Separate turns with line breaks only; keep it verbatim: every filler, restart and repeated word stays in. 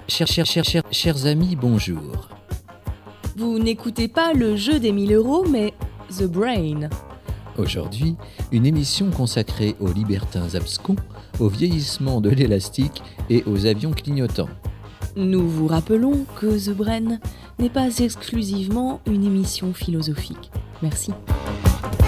Chers, chers, chers, chers, chers amis, bonjour.
Vous n'écoutez pas le jeu des mille euros, mais The Brain.
Aujourd'hui, une émission consacrée aux libertins abscons, au vieillissement de l'élastique et aux avions clignotants.
Nous vous rappelons que The Brain n'est pas exclusivement une émission philosophique. Merci.